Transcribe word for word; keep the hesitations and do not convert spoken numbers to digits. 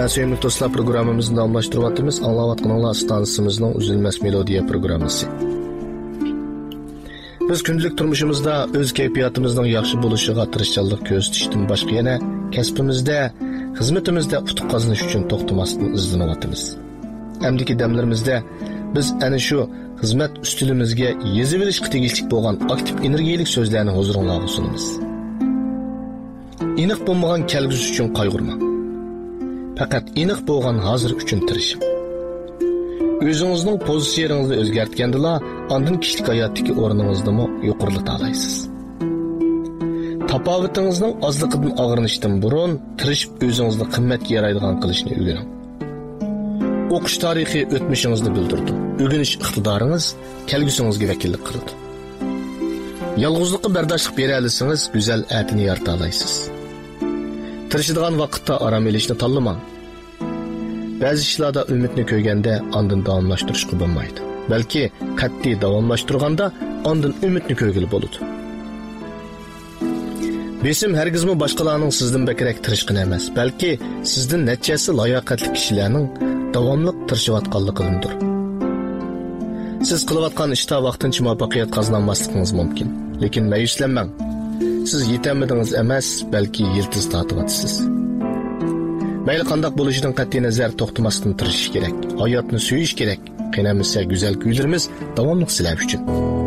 Sevimli dostlar, programımızı davamlaştırıyatımız. Anlavatqanlar stansiyamızın uzilmas melodiya programması. Biz günlük turmuşumuzda öz kayfiyatimizning yaxshi bo'lishiga tirishchilik ko'rsatishdan boshqa yana kasbimizda, xizmatimizda utuq qozonish uchun to'xtamasdan izlanayotimiz. Hamdiki damlarimizda biz ana shu xizmat ustilimizga yezib olishga tegishli bo'lgan aktiv energiyalik so'zlarni huzuringizga sunamiz. Aniq bo'lmagan kelgusi uchun qayg'urmang. Faqat aniq bo'lgan hozir uchun tirishing. O'zingizning pozitsiyangizni o'zgartgandila, ondan kishilik hayotdagi o'rningizni yuqorilata olasiz. Tapovutingizning ozligidan og'rinishdan burun tirishib o'zingizni qimmatga yaraydigan qilishni o'rganing. O'qish tarixi o'tmishingizni bildirdi. O'rganish iqtidoringiz kelgusingizga vakillik qiladi. Yolg'izlikqa bardoshlik bera olsangiz, go'zal atini yarata olasiz. Tirishadigan vaqtda aram olishni tanlamang. Ba'zi ishlarda umidni ko'yganda ondan davomlashtirishga bo'lmaydi. Balki qat'iy davomlashtirganda ondan umidni ko'ygili bo'ladi. Besim hargizmi boshqalarning sizdan bakrak tirishqini emas, balki sizdan nechasi layoqatli kishilarning davomli tirishayotganligidir. Siz qilayotgan ishda vaqtincha muvaffaqiyat qozonmasligingiz mumkin, lekin mayuslanmang. Siz yetamidingiz emas, balki yiltiz tortyapsiz. Mayli qandoq bo'lishidan qat'iy nazar to'xtamasdan tirishish kerak. Hayotni suyish kerak. Qinamasa go'zal kuylarimiz davomli sizlar uchun.